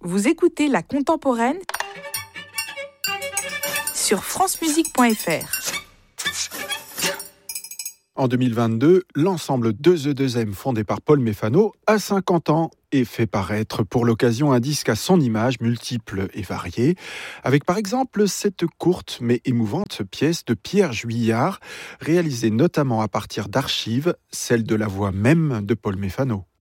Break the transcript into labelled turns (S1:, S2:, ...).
S1: Vous écoutez La Contemporaine sur francemusique.fr.
S2: En 2022, l'ensemble 2E2M fondé par Paul Méfano a 50 ans et fait paraître pour l'occasion un disque à son image, multiple et variée, avec par exemple cette courte mais émouvante pièce de Pierre Juillard, réalisée notamment à partir d'archives, celle de la voix même de Paul Méfano.